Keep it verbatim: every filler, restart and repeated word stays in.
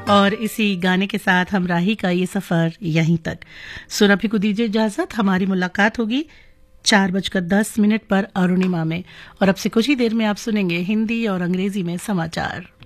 और इसी गाने के साथ हम राही का ये सफर यहीं तक। सो रफी को दीजिए इजाजत। हमारी मुलाकात होगी चार बजकर दस मिनट पर अरुणिमा में, और अब से कुछ ही देर में आप सुनेंगे हिंदी और अंग्रेजी में समाचार।